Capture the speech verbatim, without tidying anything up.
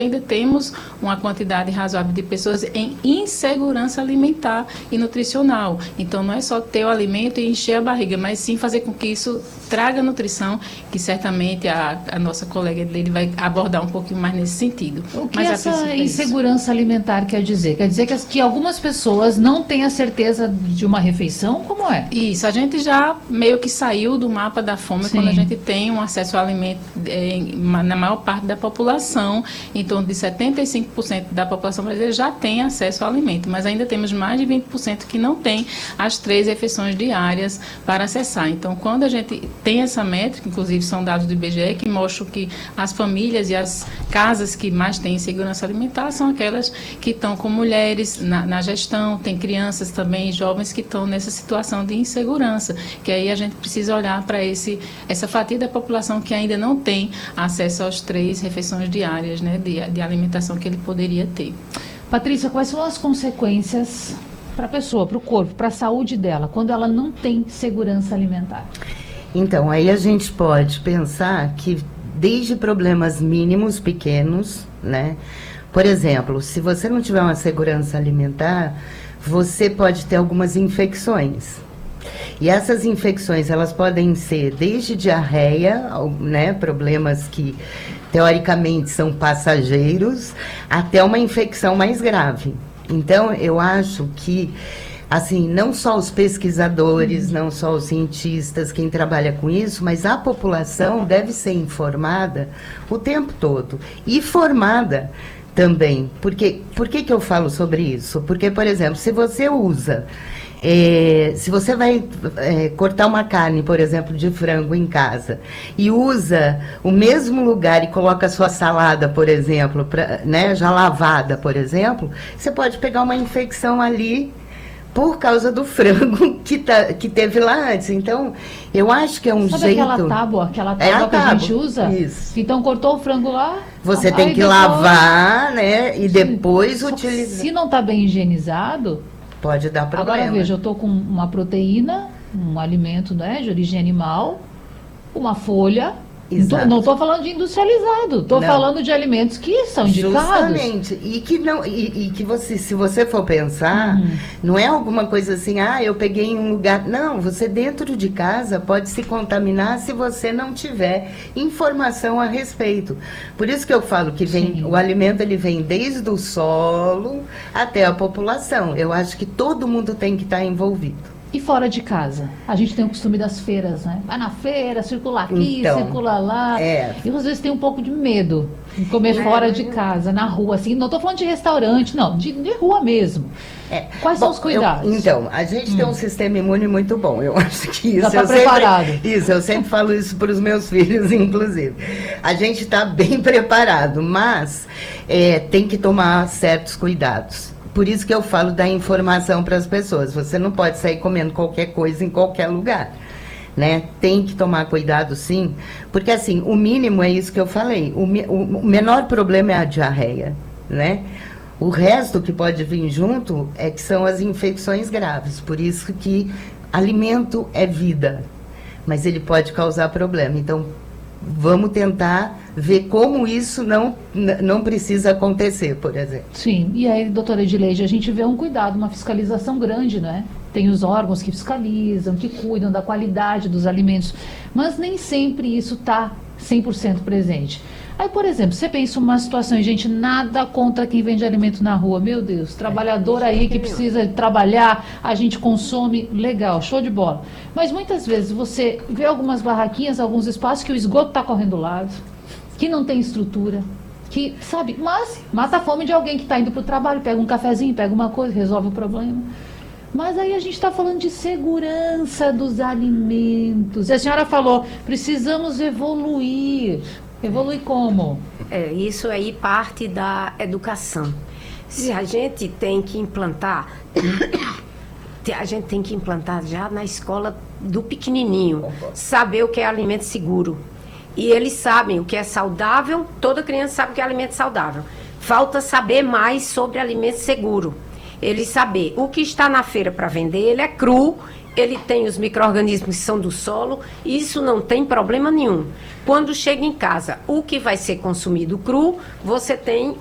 ainda temos uma quantidade razoável de pessoas em insegurança alimentar e nutricional. Então, não é só ter o alimento e encher a barriga, mas sim fazer com que isso traga nutrição, que certamente a, a nossa colega dele vai abordar um pouquinho mais nesse sentido. O que mas essa insegurança alimentar quer dizer? Quer dizer que, as, que algumas pessoas não têm a certeza de uma refeição? Como é? Isso, a gente já meio que saiu do mapa da fome. Sim. Quando a gente tem um acesso ao alimento é, na maior parte da população. Então, em torno de setenta e cinco por cento da população brasileira já tem acesso ao alimento, mas ainda temos mais de vinte por cento que não tem as três refeições diárias para acessar. Então, quando a gente tem essa métrica, inclusive são dados do I B G E que mostram que as famílias e as casas que mais têm segurança alimentar são aquelas que estão com mulheres na, na gestão, tem crianças também, jovens que estão nessa situação de insegurança, que aí a gente precisa olhar para esse essa fatia da população que ainda não tem acesso às três refeições diárias, né, de de alimentação que ele poderia ter. Patrícia, quais são as consequências para a pessoa, para o corpo, para a saúde dela, quando ela não tem segurança alimentar? Então, aí a gente pode pensar que desde problemas mínimos, pequenos, né? Por exemplo, se você não tiver uma segurança alimentar, você pode ter algumas infecções. E essas infecções, elas podem ser desde diarreia, né, problemas que teoricamente são passageiros, até uma infecção mais grave. Então, eu acho que, assim, não só os pesquisadores, não só os cientistas, quem trabalha com isso, mas a população deve ser informada o tempo todo. E formada também. Porque, por que que eu falo sobre isso? Porque, por exemplo, se você usa... É, se você vai é, cortar uma carne, por exemplo, de frango em casa e usa o mesmo lugar e coloca a sua salada, por exemplo, pra, né, já lavada, por exemplo, você pode pegar uma infecção ali por causa do frango que, tá, que teve lá antes. Então, eu acho que é um Sabe jeito... Sabe aquela tábua, aquela tábua é a que tábua, a gente usa? Isso. Então, cortou o frango lá... Você tem que depois... lavar, né, e depois utilizar. Se não está bem higienizado... Pode dar problema. Agora, veja, eu estou com uma proteína, um alimento, né, de origem animal, uma folha. Exato. Não estou falando de industrializado, estou falando de alimentos que são indicados. Justamente. E que, não, e, e que você, se você for pensar, uhum. não é alguma coisa assim, ah, eu peguei em um lugar... Não, você dentro de casa pode se contaminar se você não tiver informação a respeito. Por isso que eu falo que vem, Sim. o alimento ele vem desde o solo até a população. Eu acho que todo mundo tem que estar envolvido. E fora de casa? A gente tem o costume das feiras, né? Vai na feira, circula aqui, então, circula lá. É. E às vezes tem um pouco de medo de comer é. fora de casa, na rua, assim. Não estou falando de restaurante, não, de, de rua mesmo. É. Quais bom, são os cuidados? Eu, então, a gente hum. tem um sistema imune muito bom. Eu acho que isso... Já está eu preparado. Sempre, isso, eu sempre falo isso para os meus filhos, inclusive. A gente está bem preparado, mas é, tem que tomar certos cuidados. Por isso que eu falo da informação para as pessoas. Você não pode sair comendo qualquer coisa em qualquer lugar, né? Tem que tomar cuidado, sim. Porque, assim, o mínimo é isso que eu falei. O, o menor problema é a diarreia, né? O resto que pode vir junto é que são as infecções graves. Por isso que alimento é vida, mas ele pode causar problema. Então, vamos tentar ver como isso não, não precisa acontecer, por exemplo. Sim, e aí, doutora Edileide, a gente vê um cuidado, uma fiscalização grande, né? Tem os órgãos que fiscalizam, que cuidam da qualidade dos alimentos, mas nem sempre isso está cem por cento presente. Aí, por exemplo, você pensa uma situação, e gente, nada contra quem vende alimento na rua, meu Deus, trabalhador aí que precisa trabalhar, a gente consome, legal, show de bola. Mas muitas vezes você vê algumas barraquinhas, alguns espaços que o esgoto está correndo do lado, que não tem estrutura, que, sabe, mas mata a fome de alguém que está indo para o trabalho, pega um cafezinho, pega uma coisa, resolve o problema. Mas aí a gente está falando de segurança dos alimentos. E a senhora falou, precisamos evoluir. Evoluir como? É, isso aí parte da educação. Se a gente tem que implantar, a gente tem que implantar já na escola do pequenininho, saber o que é alimento seguro. E eles sabem o que é saudável, toda criança sabe o que é alimento saudável. Falta saber mais sobre alimento seguro. Eles saber o que está na feira para vender, ele é cru ele tem os micro-organismos que são do solo, isso não tem problema nenhum. Quando chega em casa, o que vai ser consumido cru, você tem